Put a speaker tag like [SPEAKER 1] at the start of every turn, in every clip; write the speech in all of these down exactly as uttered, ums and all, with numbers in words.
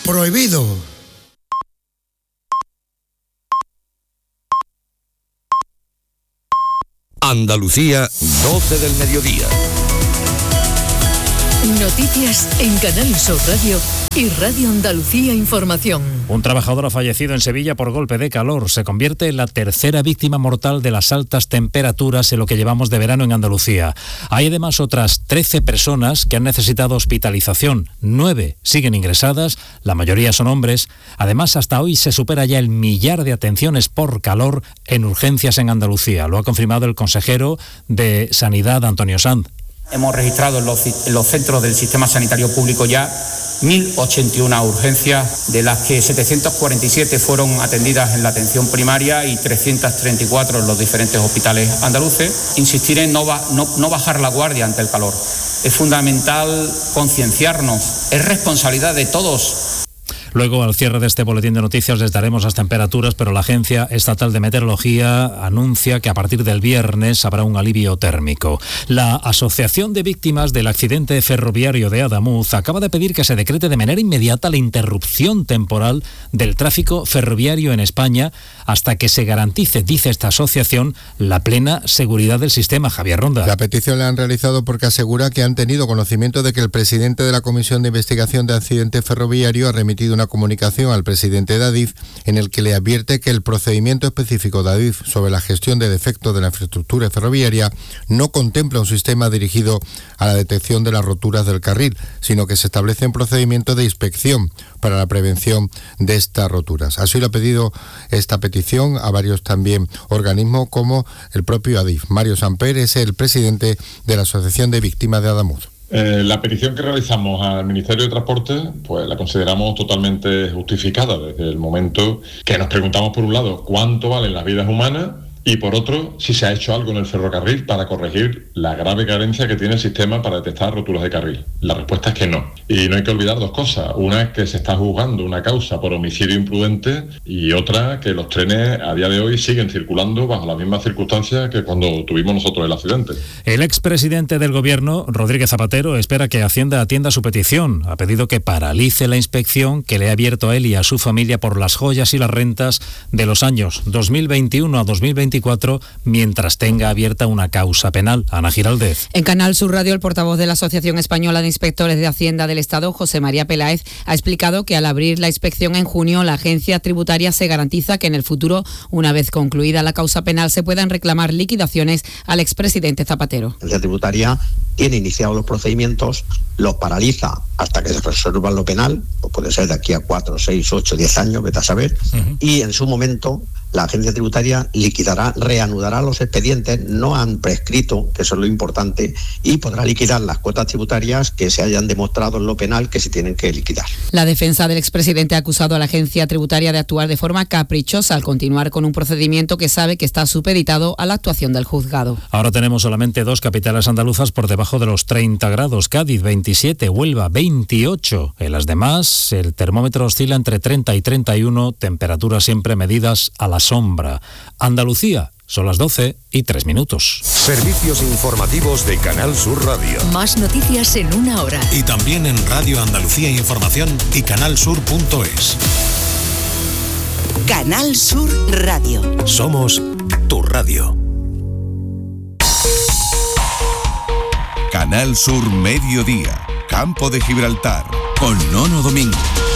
[SPEAKER 1] prohibido.
[SPEAKER 2] Andalucía, doce del mediodía.
[SPEAKER 3] Noticias en Canal Sur Radio y Radio Andalucía Información.
[SPEAKER 4] Un trabajador ha fallecido en Sevilla por golpe de calor. Se convierte en la tercera víctima mortal de las altas temperaturas en lo que llevamos de verano en Andalucía. Hay además otras trece personas que han necesitado hospitalización. Nueve siguen ingresadas, la mayoría son hombres. Además, hasta hoy se supera ya el millar de atenciones por calor en urgencias en Andalucía. Lo ha confirmado el consejero de Sanidad, Antonio Sanz.
[SPEAKER 5] Hemos registrado en los, en los centros del sistema sanitario público ya mil ochenta y una urgencias, de las que setecientas cuarenta y siete fueron atendidas en la atención primaria y trescientas treinta y cuatro en los diferentes hospitales andaluces. Insistir en no, ba, no, no bajar la guardia ante el calor. Es fundamental concienciarnos, es responsabilidad de todos.
[SPEAKER 4] Luego, al cierre de este boletín de noticias, les daremos las temperaturas, pero la Agencia Estatal de Meteorología anuncia que a partir del viernes habrá un alivio térmico. La Asociación de Víctimas del Accidente Ferroviario de Adamuz acaba de pedir que se decrete de manera inmediata la interrupción temporal del tráfico ferroviario en España hasta que se garantice, dice esta asociación, la plena seguridad del sistema. Javier Ronda.
[SPEAKER 6] La petición la han realizado porque asegura que han tenido conocimiento de que el presidente de la Comisión de Investigación de Accidente Ferroviario ha remitido una comunicación al presidente de Adif en el que le advierte que el procedimiento específico de Adif sobre la gestión de defectos de la infraestructura ferroviaria no contempla un sistema dirigido a la detección de las roturas del carril, sino que se establece un procedimiento de inspección para la prevención de estas roturas. Así lo ha pedido esta petición a varios también organismos como el propio Adif. Mario Samper es el presidente de la Asociación de Víctimas de Adamuz.
[SPEAKER 7] Eh, la petición que realizamos al Ministerio de Transporte, pues la consideramos totalmente justificada desde el momento que nos preguntamos, por un lado, cuánto valen las vidas humanas y, por otro, si se ha hecho algo en el ferrocarril para corregir la grave carencia que tiene el sistema para detectar roturas de carril. La respuesta es que no. Y no hay que olvidar dos cosas. Una es que se está juzgando una causa por homicidio imprudente y otra que los trenes a día de hoy siguen circulando bajo las mismas circunstancias que cuando tuvimos nosotros el accidente.
[SPEAKER 4] El expresidente del Gobierno, Rodríguez Zapatero, espera que Hacienda atienda su petición. Ha pedido que paralice la inspección que le ha abierto a él y a su familia por las joyas y las rentas de los años dos mil veintiuno a dos mil veinticuatro, mientras tenga abierta una causa penal. Ana Giraldez.
[SPEAKER 8] En Canal Sur Radio, el portavoz de la Asociación Española de Inspectores de Hacienda del Estado, José María Peláez, ha explicado que al abrir la inspección en junio, la agencia tributaria se garantiza que en el futuro, una vez concluida la causa penal, se puedan reclamar liquidaciones al expresidente Zapatero.
[SPEAKER 9] La agencia tributaria tiene iniciados los procedimientos, los paraliza hasta que se resuelva lo penal, pues puede ser de aquí a cuatro, seis, ocho, diez años, vete a saber, uh-huh. Y en su momento la agencia tributaria liquidará, reanudará los expedientes, no han prescrito, que eso es lo importante, y podrá liquidar las cuotas tributarias que se hayan demostrado en lo penal que se tienen que liquidar.
[SPEAKER 8] La defensa del expresidente ha acusado a la agencia tributaria de actuar de forma caprichosa al continuar con un procedimiento que sabe que está supeditado a la actuación del juzgado.
[SPEAKER 4] Ahora tenemos solamente dos capitales andaluzas por debajo de los treinta grados, Cádiz veintisiete, Huelva veintiocho. En las demás, el termómetro oscila entre treinta y treinta y uno, temperaturas siempre medidas a la sombra. Andalucía, son las doce y tres minutos.
[SPEAKER 2] Servicios informativos de Canal Sur Radio.
[SPEAKER 3] Más noticias en una hora.
[SPEAKER 10] Y también en Radio Andalucía Información y canalsur punto es.
[SPEAKER 11] Canal Sur Radio.
[SPEAKER 10] Somos tu radio.
[SPEAKER 12] Canal Sur Mediodía. Campo de Gibraltar. Con Nono Domingo.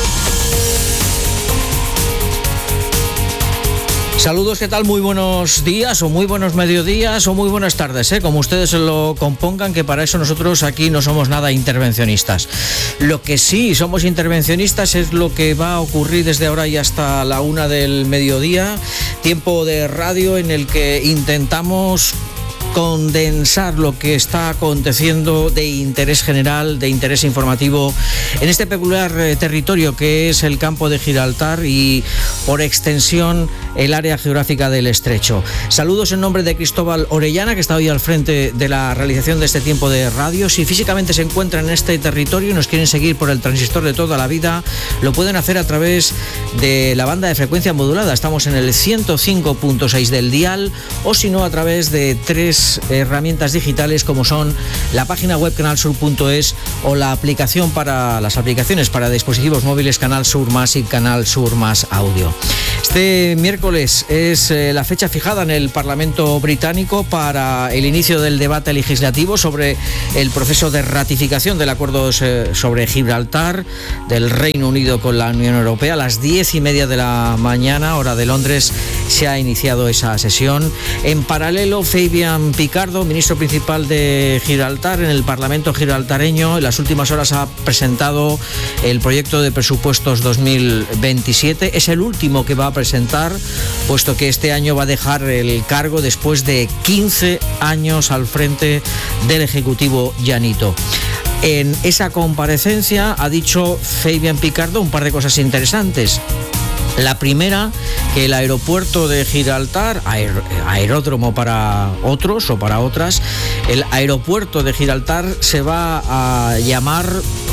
[SPEAKER 13] Saludos, ¿qué tal? Muy buenos días o muy buenos mediodías o muy buenas tardes, ¿eh? Como ustedes se lo compongan, que para eso nosotros aquí no somos nada intervencionistas. Lo que sí somos intervencionistas es lo que va a ocurrir desde ahora y hasta la una del mediodía, tiempo de radio en el que intentamos condensar lo que está aconteciendo de interés general, de interés informativo en este peculiar eh, territorio que es el campo de Gibraltar, y por extensión el área geográfica del estrecho. Saludos en nombre de Cristóbal Orellana, que está hoy al frente de la realización de este tiempo de radio. Si físicamente se encuentran en este territorio y nos quieren seguir por el transistor de toda la vida, lo pueden hacer a través de la banda de frecuencia modulada. Estamos en el ciento cinco punto seis del dial, o si no, a través de tres herramientas digitales como son la página web canal sur punto es o la aplicación para las aplicaciones para dispositivos móviles Canal Sur Más y Canal Sur Más Audio. Este miércoles es eh, la fecha fijada en el Parlamento británico para el inicio del debate legislativo sobre el proceso de ratificación del acuerdo eh, sobre Gibraltar del Reino Unido con la Unión Europea. A las diez y media de la mañana, hora de Londres, se ha iniciado esa sesión. En paralelo, Fabian Picardo, ministro principal de Gibraltar, en el Parlamento gibraltareño, en las últimas horas ha presentado el proyecto de presupuestos dos mil veintisiete. Es el último que va a presentar, puesto que este año va a dejar el cargo después de quince años al frente del Ejecutivo llanito. En esa comparecencia ha dicho Fabian Picardo un par de cosas interesantes. La primera, que el aeropuerto de Gibraltar, aer, aeródromo para otros o para otras, el aeropuerto de Gibraltar se va a llamar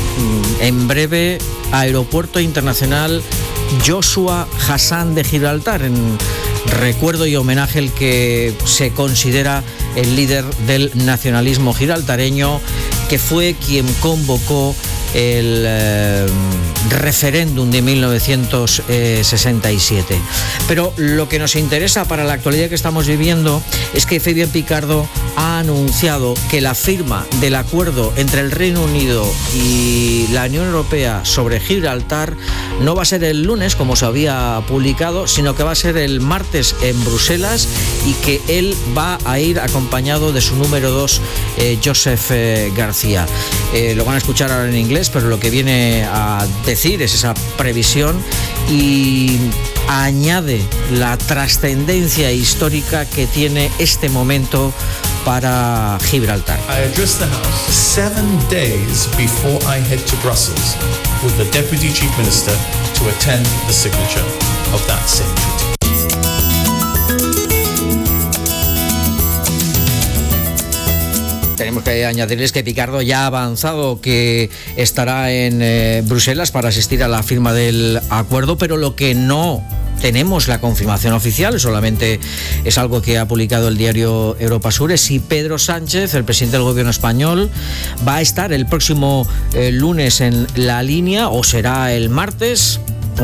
[SPEAKER 13] en breve Aeropuerto Internacional Joshua Hassan de Gibraltar, en recuerdo y homenaje al que se considera el líder del nacionalismo gibraltareño, que fue quien convocó el eh, referéndum de mil novecientos sesenta y siete. Pero lo que nos interesa para la actualidad que estamos viviendo es que Fabian Picardo ha anunciado que la firma del acuerdo entre el Reino Unido y la Unión Europea sobre Gibraltar no va a ser el lunes, como se había publicado, sino que va a ser el martes en Bruselas, y que él va a ir acompañado de su número dos, eh, Joseph eh, García. Eh, lo van a escuchar ahora en inglés, pero lo que viene a decir es esa previsión y añade la trascendencia histórica que tiene este momento para Gibraltar.
[SPEAKER 1] I addressed the House seven days before I head to Brussels with the Deputy Chief Minister to attend the signature of that same treaty.
[SPEAKER 13] Tenemos que añadirles que Picardo ya ha avanzado que estará en eh, Bruselas para asistir a la firma del acuerdo, pero lo que no tenemos la confirmación oficial, solamente es algo que ha publicado el diario Europa Sur, es si Pedro Sánchez, el presidente del gobierno español, va a estar el próximo eh, lunes en la línea, o será el martes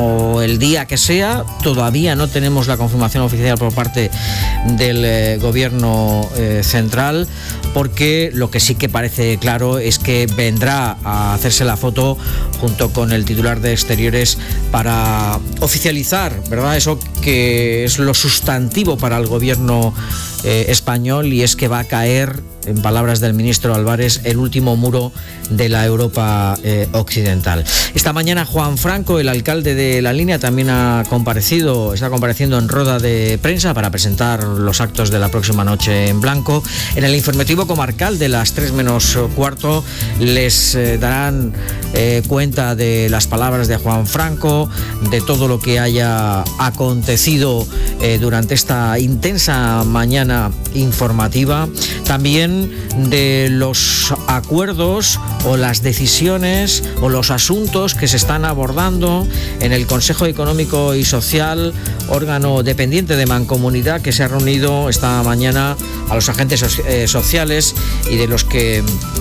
[SPEAKER 13] o el día que sea. Todavía no tenemos la confirmación oficial por parte del eh, gobierno eh, central, porque lo que sí que parece claro es que vendrá a hacerse la foto junto con el titular de Exteriores para oficializar, ¿verdad?, eso que es lo sustantivo para el gobierno eh, español, y es que va a caer, en palabras del ministro Álvarez, el último muro de la Europa eh, occidental. Esta mañana Juan Franco, el alcalde de La Línea, también ha comparecido, está compareciendo en rueda de prensa para presentar los actos de la próxima noche en blanco. En el informativo comarcal de las tres menos cuarto les eh, darán eh, cuenta de las palabras de Juan Franco, de todo lo que haya acontecido eh, durante esta intensa mañana informativa, también de los acuerdos o las decisiones o los asuntos que se están abordando en el Consejo Económico y Social, órgano dependiente de Mancomunidad, que se ha reunido esta mañana a los agentes sociales, y de los que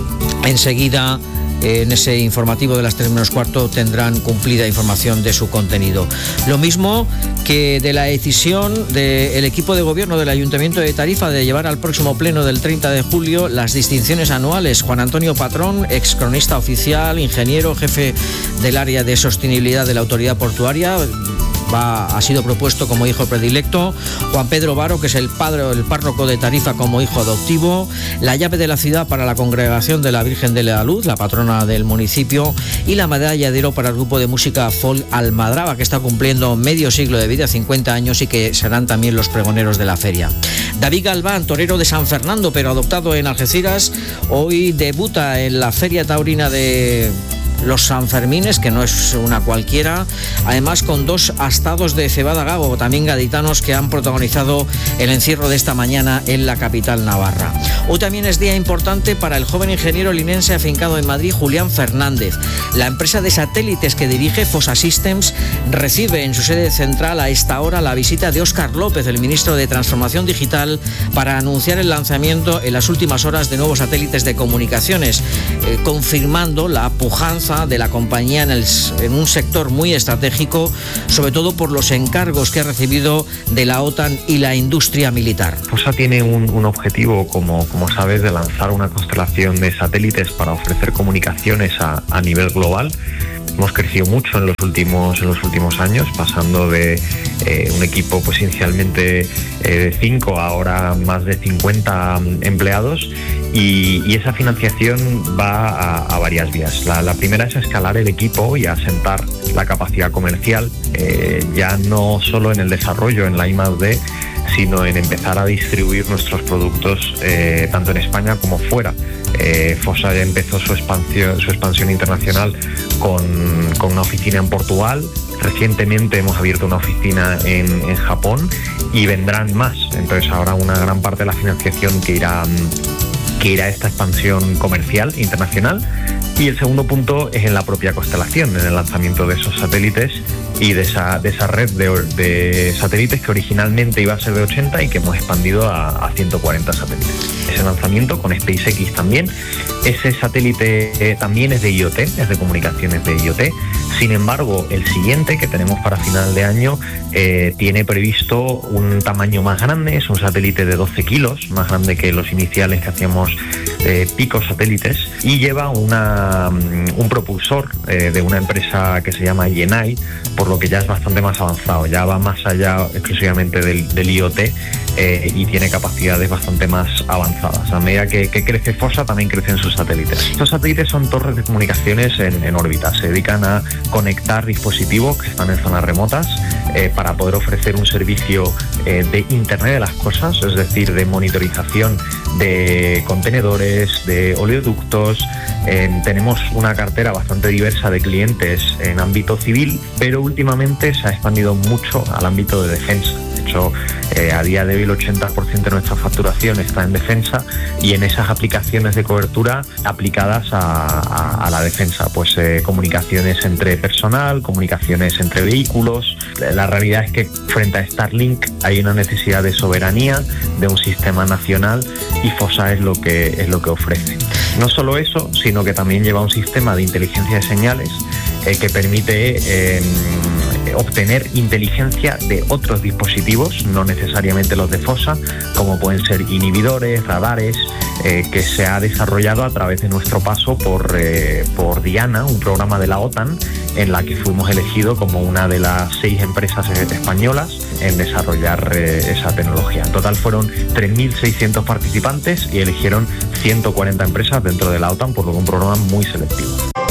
[SPEAKER 13] enseguida en ese informativo de las tres menos cuarto tendrán cumplida información de su contenido. Lo mismo que de la decisión del equipo de gobierno del Ayuntamiento de Tarifa de llevar al próximo pleno del treinta de julio las distinciones anuales. Juan Antonio Patrón, ex cronista oficial, ingeniero, jefe del área de sostenibilidad de la Autoridad Portuaria, Va, ha sido propuesto como hijo predilecto. Juan Pedro Varo, que es el padre, el párroco de Tarifa, como hijo adoptivo. La llave de la ciudad para la Congregación de la Virgen de la Luz, la patrona del municipio. Y la medalla de oro para el grupo de música folk Almadraba, que está cumpliendo medio siglo de vida, cincuenta años, y que serán también los pregoneros de la feria. David Galván, torero de San Fernando, pero adoptado en Algeciras, hoy debuta en la Feria Taurina de los Sanfermines, que no es una cualquiera, además con dos astados de cebada gago, también gaditanos, que han protagonizado el encierro de esta mañana en la capital navarra. Hoy también es día importante para el joven ingeniero linense afincado en Madrid, Julián Fernández. La empresa de satélites que dirige, Fossa Systems, recibe en su sede central a esta hora la visita de Óscar López, el ministro de Transformación Digital, para anunciar el lanzamiento en las últimas horas de nuevos satélites de comunicaciones, eh, confirmando la pujanza de la compañía en, el, en un sector muy estratégico, sobre todo por los encargos que ha recibido de la OTAN y la industria militar.
[SPEAKER 14] Fossa tiene un, un objetivo, como, como sabes, de lanzar una constelación de satélites para ofrecer comunicaciones a, a nivel global. Hemos crecido mucho en los últimos en los últimos años, pasando de eh, un equipo pues inicialmente eh, de cinco a ahora más de cincuenta empleados, y, y esa financiación va a, a varias vías. La, la primera es escalar el equipo y asentar la capacidad comercial, eh, ya no solo en el desarrollo, en la I más D, sino en empezar a distribuir nuestros productos eh, tanto en España como fuera. Eh, Fossa ya empezó su expansión, su expansión internacional con, con una oficina en Portugal. Recientemente hemos abierto una oficina en, en Japón y vendrán más. Entonces ahora una gran parte de la financiación que irá, que irá a esta expansión comercial internacional. Y el segundo punto es en la propia constelación, en el lanzamiento de esos satélites y de esa, de esa red de, de satélites que originalmente iba a ser de ochenta y que hemos expandido a, a ciento cuarenta satélites. Ese lanzamiento con SpaceX también. Ese satélite eh, también es de I O T, es de comunicaciones de I O T. Sin embargo, el siguiente que tenemos para final de año eh, tiene previsto un tamaño más grande, es un satélite de doce kilos, más grande que los iniciales que hacíamos eh, Pico satélites, y lleva una, un propulsor eh, de una empresa que se llama Yenai, por lo que ya es bastante más avanzado, ya va más allá exclusivamente del, del I O T eh, y tiene capacidades bastante más avanzadas. A medida que, que crece Fossa, también crecen sus satélites. Estos satélites son torres de comunicaciones en, en órbita, se dedican a conectar dispositivos que están en zonas remotas eh, para poder ofrecer un servicio eh, de Internet de las Cosas, es decir, de monitorización de contenedores, de oleoductos. Eh, tenemos una cartera bastante diversa de clientes en ámbito civil, pero últimamente se ha expandido mucho al ámbito de defensa. De hecho, eh, a día de hoy el ochenta por ciento de nuestra facturación está en defensa, y en esas aplicaciones de cobertura aplicadas a, a, a la defensa, pues eh, comunicaciones entre personal, comunicaciones entre vehículos. La realidad es que frente a Starlink hay una necesidad de soberanía, de un sistema nacional, y Fossa es lo que, es lo que ofrece. No solo eso, sino que también lleva un sistema de inteligencia de señales eh, que permite eh, obtener inteligencia de otros dispositivos, no necesariamente los de Fossa, como pueden ser inhibidores, radares, eh, que se ha desarrollado a través de nuestro paso por, eh, por Diana, un programa de la OTAN, en la que fuimos elegidos como una de las seis empresas españolas en desarrollar eh, esa tecnología. En total fueron tres mil seiscientos participantes y eligieron ciento cuarenta empresas dentro de la OTAN, por lo que un programa muy selectivo.